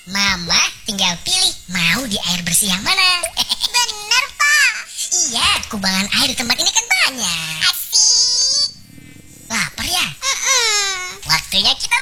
Mama tinggal pilih mau di air bersih yang mana. Bener, Pak. Iya, kubangan air di tempat ini kan banyak. Asik. Lapar ya? Mm-mm. Waktunya kita